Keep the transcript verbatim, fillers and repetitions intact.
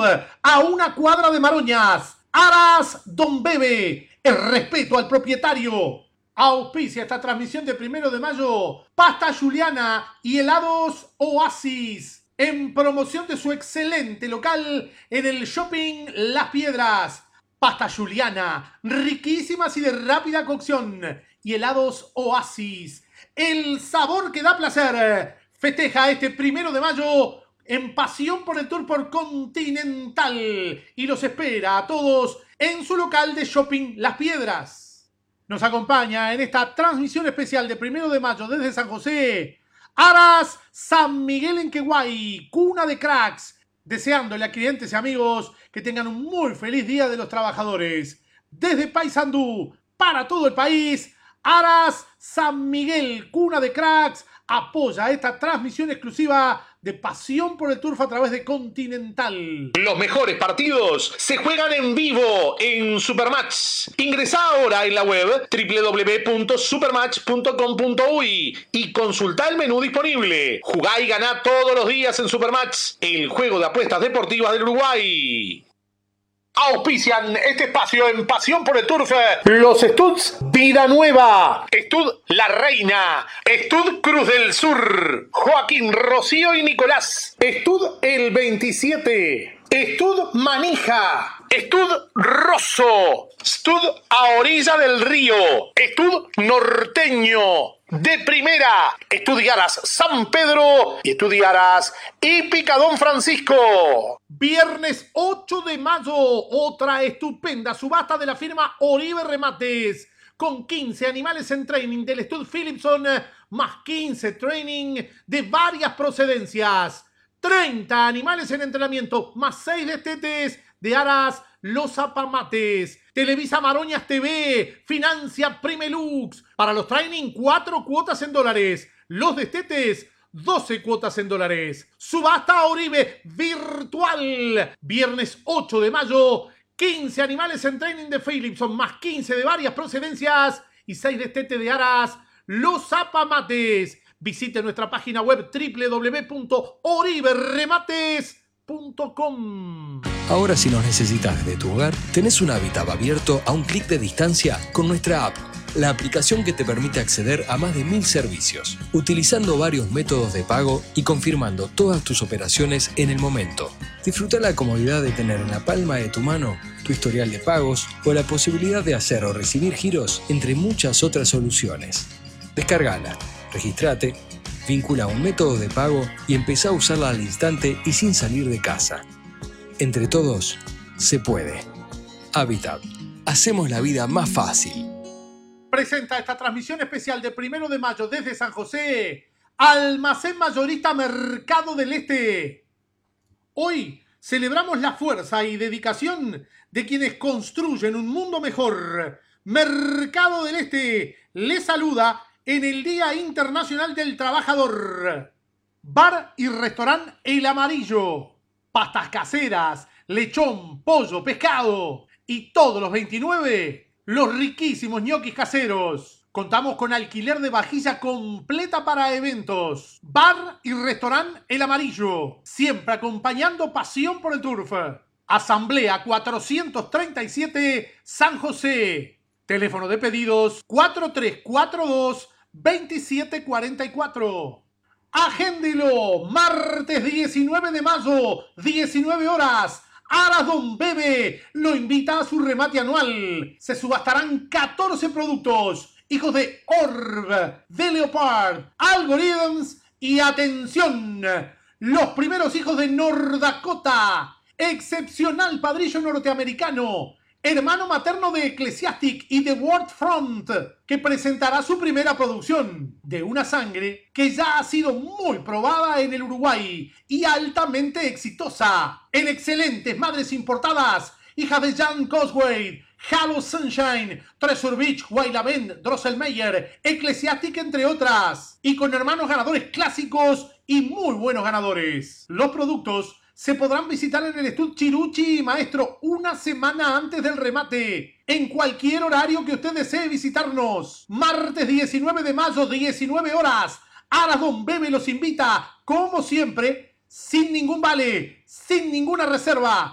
a una cuadra de Maroñas. Aras Don Bebe, el respeto al propietario. Auspicia esta transmisión de primero de mayo Pasta Juliana y helados Oasis, en promoción de su excelente local en el Shopping Las Piedras. Pasta Juliana, riquísimas y de rápida cocción, y helados Oasis, el sabor que da placer. Festeja este primero de mayo en pasión por el tour por Continental y los espera a todos en su local de Shopping Las Piedras. Nos acompaña en esta transmisión especial de primero de mayo desde San José, Aras San Miguel en Queguay, cuna de cracks, deseándole a clientes y amigos que tengan un muy feliz Día de los Trabajadores. Desde Paysandú, para todo el país, Aras San Miguel, cuna de cracks, apoya esta transmisión exclusiva de Pasión por el Turf a través de Continental. Los mejores partidos se juegan en vivo en Supermatch. Ingresá ahora en la web doble u doble u doble u punto supermatch punto com punto uy y consultá el menú disponible. Jugá y ganá todos los días en Supermatch, el juego de apuestas deportivas del Uruguay. Auspician este espacio en Pasión por el Turf los Studs Vida Nueva, Stud La Reina, Stud Cruz del Sur, Joaquín, Rocío y Nicolás, Stud El veintisiete, Stud Manija, Stud Rosso, Stud A Orilla del Río, Stud Norteño, de Primera, Estudiaras San Pedro y Estudiaras Hípica Don Francisco. Viernes ocho de mayo, otra estupenda subasta de la firma Oribe Remates, con quince animales en training del Stud Philipson, más quince training de varias procedencias, treinta animales en entrenamiento, más seis destetes de Aras Los Apamates. Televisa Maroñas T V, financia Primelux. Para los training, cuatro cuotas en dólares. Los destetes, doce cuotas en dólares. Subasta Oribe virtual. Viernes ocho de mayo, quince animales en training de Philipson, más quince de varias procedencias y seis destetes de Aras Los Apamates. Visite nuestra página web doble u doble u doble u punto oribe remates punto com. Ahora, si nos necesitas desde tu hogar, tenés un Habitat abierto a un clic de distancia con nuestra app, la aplicación que te permite acceder a más de mil servicios, utilizando varios métodos de pago y confirmando todas tus operaciones en el momento. Disfruta la comodidad de tener en la palma de tu mano tu historial de pagos o la posibilidad de hacer o recibir giros, entre muchas otras soluciones. Descárgala, regístrate, vincula un método de pago y empezá a usarla al instante y sin salir de casa. Entre todos, se puede. Habitat. Hacemos la vida más fácil. Presenta esta transmisión especial de primero de mayo desde San José, Almacén Mayorista Mercado del Este. Hoy celebramos la fuerza y dedicación de quienes construyen un mundo mejor. Mercado del Este les saluda en el Día Internacional del Trabajador. Bar y restaurante El Amarillo. Pastas caseras, lechón, pollo, pescado. Y todos los veintinueve, los riquísimos ñoquis caseros. Contamos con alquiler de vajilla completa para eventos. Bar y restaurante El Amarillo. Siempre acompañando Pasión por el Turf. Asamblea cuatrocientos treinta y siete, San José. Teléfono de pedidos cuatro tres cuatro dos, dos siete cuatro cuatro. Agéndelo, martes diecinueve de mayo, diecinueve horas. Aras Don Bebe lo invita a su remate anual. Se subastarán catorce productos, hijos de Orb, de Leopard, Algorithms y atención, los primeros hijos de Nordakota, excepcional padrillo norteamericano, hermano materno de Ecclesiastic y de World Front, que presentará su primera producción de una sangre que ya ha sido muy probada en el Uruguay y altamente exitosa en excelentes madres importadas, hijas de Jan Cosway, Halo Sunshine, Treasure Beach, Wailavent, Drosselmeyer, Ecclesiastic, entre otras, y con hermanos ganadores clásicos y muy buenos ganadores. Los productos se podrán visitar en el Stud Chiruchi, maestro, una semana antes del remate, en cualquier horario que usted desee visitarnos. Martes diecinueve de mayo, diecinueve horas. Aras Don Bebe los invita, como siempre, sin ningún vale, sin ninguna reserva,